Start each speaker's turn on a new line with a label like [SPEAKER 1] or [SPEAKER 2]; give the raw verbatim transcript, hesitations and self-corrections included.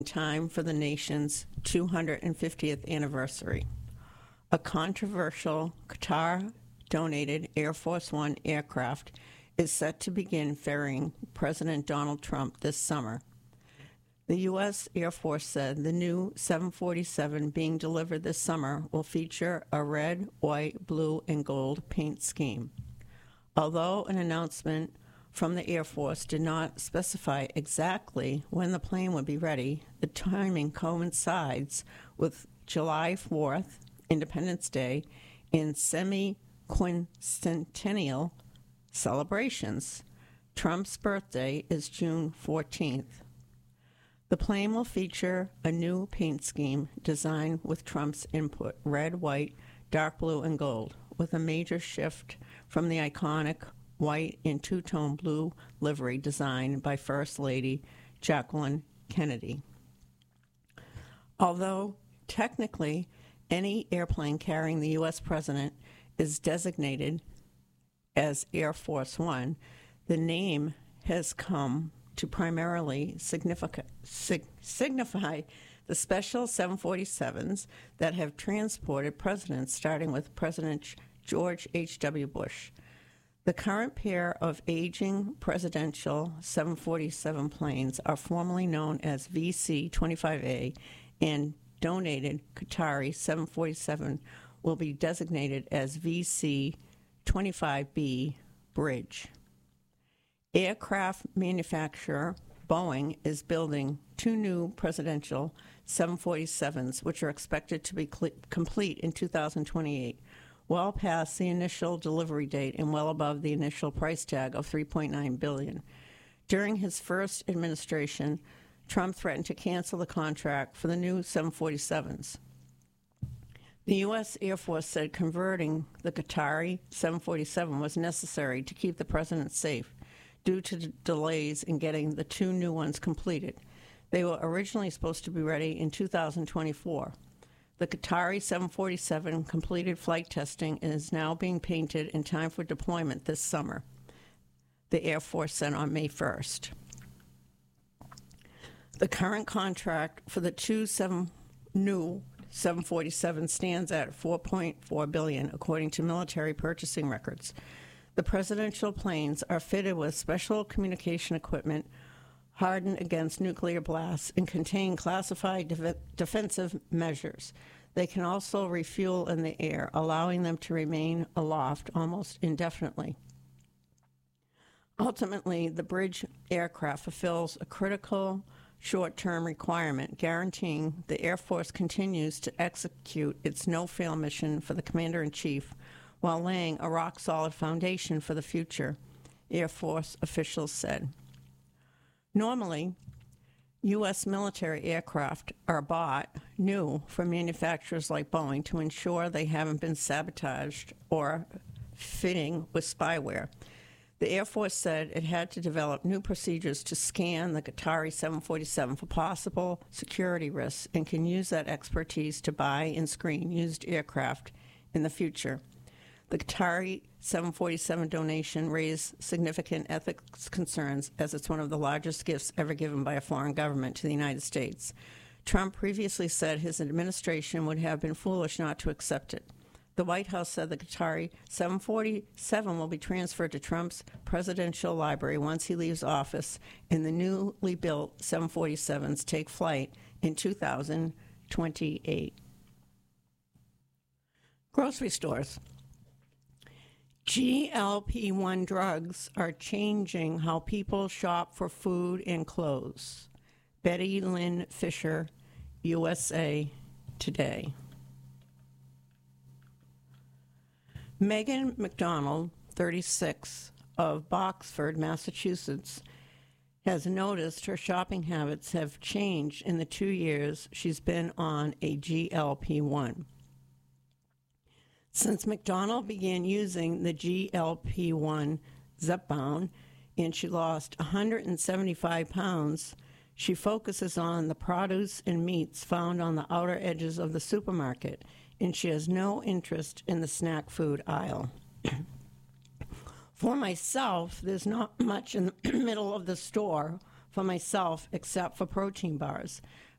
[SPEAKER 1] in time for the nation's two hundred fiftieth anniversary. A controversial Qatar-donated Air Force One aircraft is set to begin ferrying President Donald Trump this summer. The U S Air Force said the new seven forty-seven being delivered this summer will feature a red, white, blue, and gold paint scheme. Although an announcement from the Air Force did not specify exactly when the plane would be ready, the timing coincides with July fourth, Independence Day, and semi-quincentennial celebrations. Trump's birthday is June fourteenth. The plane will feature a new paint scheme designed with Trump's input, red, white, dark blue, and gold, with a major shift from the iconic white and two-tone blue livery designed by First Lady Jacqueline Kennedy. Although technically any airplane carrying the U S president is designated as Air Force One, the name has come to primarily significa- sig- signify the special seven forty-sevens that have transported presidents, starting with President George H W. Bush. The current pair of aging presidential seven forty-seven planes are formally known as V C twenty-five A, and donated Qatari seven forty-seven will be designated as V C twenty-five B Bridge. Aircraft manufacturer Boeing is building two new presidential seven forty-sevens, which are expected to be cl- complete in two thousand twenty-eight, well past the initial delivery date and well above the initial price tag of three point nine billion dollars. During his first administration, Trump threatened to cancel the contract for the new seven forty-sevens. The U S Air Force said converting the Qatari seven forty-seven was necessary to keep the president safe due to d- delays in getting the two new ones completed. They were originally supposed to be ready in two thousand twenty-four. The Qatari seven forty-seven completed flight testing and is now being painted in time for deployment this summer, the Air Force said on May first. The current contract for the two seven, new seven forty-seven stands at four point four billion dollars, according to military purchasing records. The presidential planes are fitted with special communication equipment hardened against nuclear blasts and contain classified def- defensive measures. They can also refuel in the air, allowing them to remain aloft almost indefinitely. Ultimately, the bridge aircraft fulfills a critical short-term requirement, guaranteeing the Air Force continues to execute its no-fail mission for the Commander-in-Chief while laying a rock-solid foundation for the future, Air Force officials said. Normally, U S military aircraft are bought new from manufacturers like Boeing to ensure they haven't been sabotaged or fitting with spyware. The Air Force said it had to develop new procedures to scan the Qatari seven forty-seven for possible security risks and can use that expertise to buy and screen used aircraft in the future. The Qatari seven forty-seven donation raised significant ethics concerns as it's one of the largest gifts ever given by a foreign government to the United States. Trump previously said his administration would have been foolish not to accept it. The White House said the Qatari seven forty-seven will be transferred to Trump's presidential library once he leaves office, and the newly built seven forty-sevens take flight in two thousand twenty-eight. Grocery stores. G L P one drugs are changing how people shop for food and clothes. Betty Lynn Fisher, U S A Today. Megan McDonald, thirty-six, of Boxford, Massachusetts, has noticed her shopping habits have changed in the two years she's been on a G L P one. Since McDonald began using the G L P one Zepbound and she lost one hundred seventy-five pounds, she focuses on the produce and meats found on the outer edges of the supermarket, and she has no interest in the snack food aisle. For myself, there's not much in the middle of the store for myself except for protein bars.